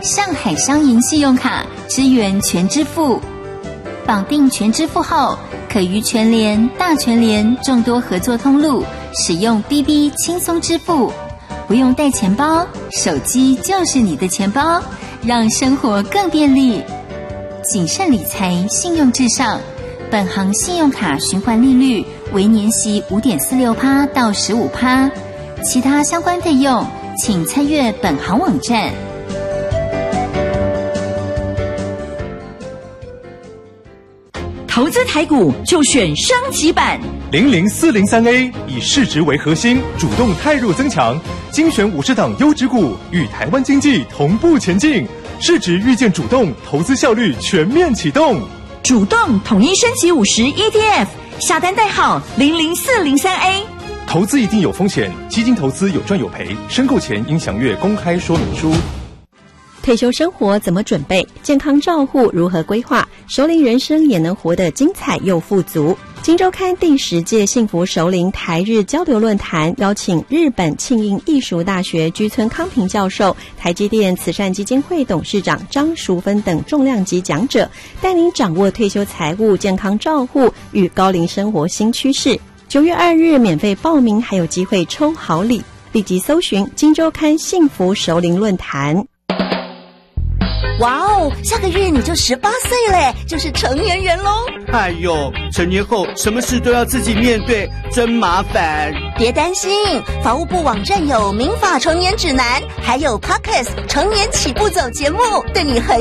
上海商银信用卡支援全支付，绑定全支付后，可于全联、大全联众多合作通路使用 BB 轻松支付，不用带钱包，手机就是你的钱包，让生活更便利。谨慎理财，信用至上。本行信用卡循环利率为年息 5.46% 到 15%， 其他相关费用请参阅本行网站。 投资台股就选升级版 00403A， 以市值为核心，主动汰弱增强，精选50档优质股，与台湾经济同步前进，市值预见主动，投资效率全面启动。 主动统一升级50 ETF， 下单代号00403A。 投资一定有风险，基金投资有赚有赔，申购前应详阅公开说明书。 退休生活怎么准备？健康照护如何规划？熟龄人生也能活得精彩又富足。今周刊第10届幸福熟龄台日交流论坛邀请日本庆应艺术大学居村康平教授、台积电慈善基金会董事长张淑芬等重量级讲者，带您掌握退休财务、健康照护与高龄生活新趋势。9月2日免费报名，还有机会抽好礼，立即搜寻今周刊幸福熟龄论坛。 哇哦，下个月你就18岁嘞，就是成年人咯。 哎呦，成年后什么事都要自己面对，真麻烦。 别担心，法务部网站有民法成年指南，还有 Podcast 成年起步走节目，对你很